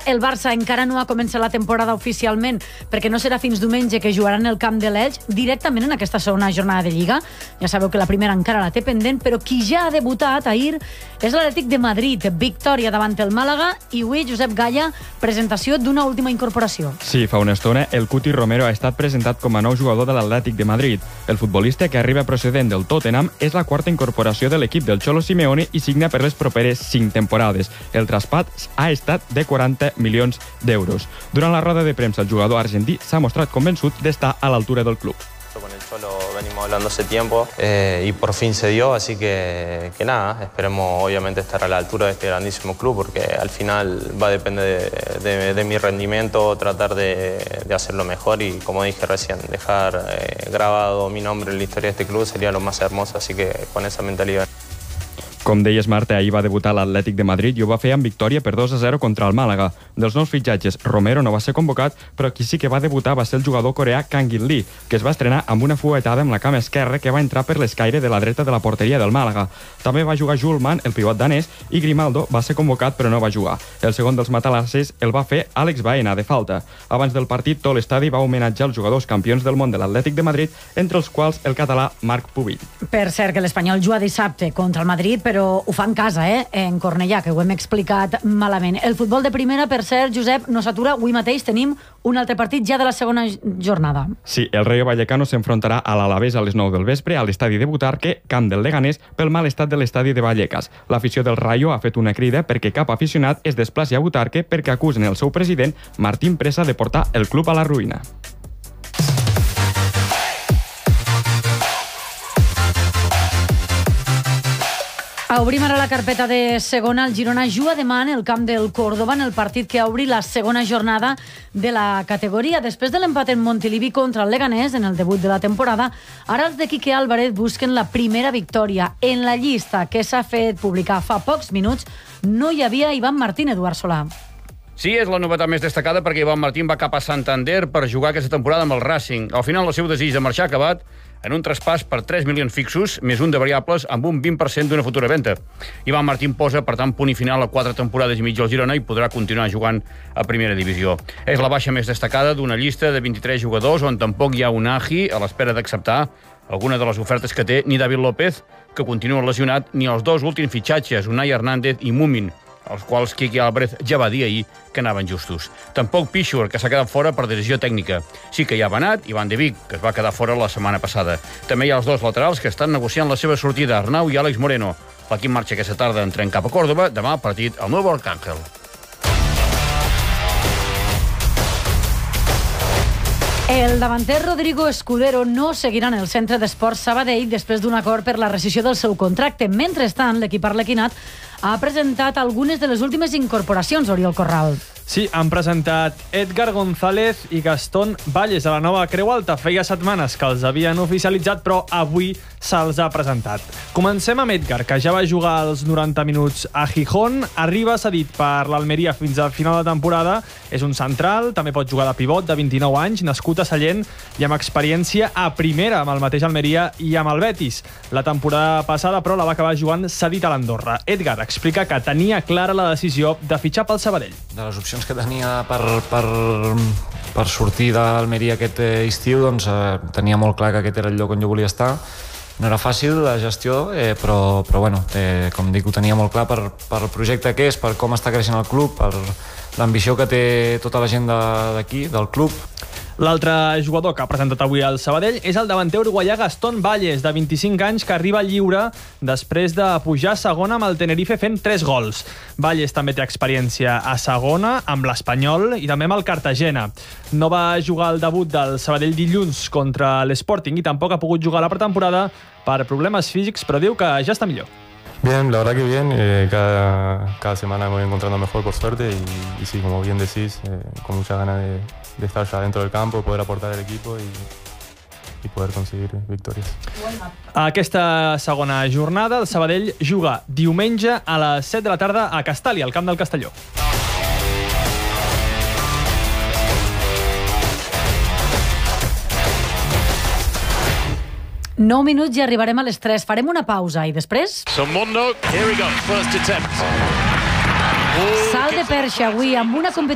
El Barça encara no ha començat la temporada oficialment perquè no serà fins diumenge que jugaran el camp de l'Elx directament en aquesta segona jornada de Lliga. Ja sabeu que la primera encara la té pendent, però qui ja ha debutat ahir és l'Atlètic de Madrid. Victòria davant el Màlaga i avui, Josep Gaya, presentació d'una última incorporació. Sí, fa una estona el Cuti Romero ha estat presentat com a nou jugador de l'Atlètic de Madrid. El futbolista, que arriba procedent del Tottenham, és la quarta incorporació de l'equip del Cholo Simeone i signa per les properes 5 temporades. El traspàs ha estat de 40 milions d'euros. Durant la roda de premsa, el jugador argentí s'ha mostrat convençut d'estar a l'altura del club. Con el Cholo venimos hablando hace tiempo y por fin se dio, así que nada, esperemos obviamente estar a la altura de este grandísimo club porque al final va a depender de mi rendimiento, tratar de hacerlo mejor y como dije recién, dejar grabado mi nombre en la historia de este club sería lo más hermoso, así que con esa mentalidad. Com deies, Marta, ahir va debutar l'Atlètic de Madrid i ho va fer amb victòria per 2-0 contra el Màlaga. Dels nous fitxatges, Romero no va ser convocat, però qui sí que va debutar va ser el jugador coreà Kang In Lee, que es va estrenar amb una fuetada amb la cama esquerra que va entrar per l'escaire de la dreta de la porteria del Màlaga. També va jugar Julman, el pivot danès, i Grimaldo va ser convocat però no va jugar. El segon dels matalasses el va fer Àlex Baena, de falta. Abans del partit, tot l'estadi va homenatjar els jugadors campions del món de l'Atlètic de Madrid, entre els quals el català Marc Pubill. Per cert, que l'Espanyol juga dissabte contra el Madrid, però ho fa en casa, en Cornellà, que ho hem explicat malament. El futbol de primera, per cert, Josep, no s'atura. Avui mateix tenim un altre partit ja de la segona jornada. Sí, el Rayo Vallecano s'enfrontarà a l'Alavés a les 9 del vespre a l'estadi de Butarque, camp del Leganés, pel mal estat de l'estadi de Vallecas. L'afició del Rayo ha fet una crida perquè cap aficionat es desplaci a Butarque perquè acusen el seu president, Martín Presa, de portar el club a la ruïna. Obrim ara la carpeta de segona. El Girona juga demà en el camp del Córdoba en el partit que obri la segona jornada de la categoria. Després de l'empat en Montilivi contra el Leganés en el debut de la temporada, ara els de Quique Álvarez busquen la primera victòria. En la llista que s'ha fet publicar fa pocs minuts no hi havia Iván Martín, Eduard Solà. Sí, és la novetat més destacada perquè Iván Martín va cap a Santander per jugar aquesta temporada amb el Racing. Al final, el seu desig de marxar ha acabat en un traspàs per 3 milions fixos, més un de variables, amb un 20% d'una futura venda. Iván Martín posa, per tant, punt i final a 4 temporades i mitja al Girona i podrà continuar jugant a primera divisió. És la baixa més destacada d'una llista de 23 jugadors on tampoc hi ha un Agi a l'espera d'acceptar alguna de les ofertes que té ni David López, que continua lesionat, ni els dos últims fitxatges, Unai Hernández i Mumin, els quals Quique Álvarez ja va dir ahir que anaven justos. Tampoc Pichur, que s'ha quedat fora per decisió tècnica. Sí que hi ha Benat i Van de Beek, que es va quedar fora la setmana passada. També hi ha els dos laterals que estan negociant la seva sortida, Arnau i Àlex Moreno. L'equip marxa aquesta tarda en tren cap a Córdoba, demà partit al Nuevo Arcángel. El davanter Rodrigo Escudero no seguirà en el centre d'esports Sabadell després d'un acord per la rescissió del seu contracte. Mentrestant, l'equip arlequinat ha presentat algunes de les últimes incorporacions, Oriol Corral. Sí, han presentat Edgar González i Gastón Valles a la nova Creu Alta. Feia setmanes que els havien oficialitzat, però avui se'ls ha presentat. Comencem amb Edgar, que ja va jugar els 90 minuts a Gijón. Arriba cedit per l'Almeria fins al final de temporada. És un central, també pot jugar de pivot, de 29 anys, nascut a Sallent i amb experiència a primera amb el mateix Almeria i amb el Betis. La temporada passada, però, la va acabar jugant cedit a l'Andorra. Edgar explica que tenia clara la decisió de fitxar pel Sabadell. De les opcions que tenia per sortir d'Almeria aquest estiu, doncs tenia molt clar que aquest era el lloc on jo volia estar. No era fàcil la gestió, però bueno, com dic, ho tenia molt clar per el projecte que és, per com està creixent el club, per l'ambició que té tota la gent d'aquí, del club. L'altre jugador que ha presentat avui al Sabadell és el davanter uruguaià Gastón Valles, de 25 anys, que arriba lliure després de pujar a segona amb el Tenerife fent 3 gols. Valles també té experiència a segona, amb l'Espanyol i també amb el Cartagena. No va jugar el debut del Sabadell dilluns contra l'Sporting i tampoc ha pogut jugar la pretemporada per problemes físics, però diu que ja està millor. Bien, la verdad que bien, cada semana me voy encontrando mejor por suerte y sí, como bien decís, con muchas ganas de estar ya dentro del campo, poder aportar al equipo y poder conseguir victorias. Aquesta segona jornada, el Sabadell juga diumenge a les 7 de la tarda a Castalla, al camp del Castelló. Nou minuts i arribarem a les 3. Farem una pausa i després... Mundo, here we go, first attempt. Salt de perxa avui amb una competició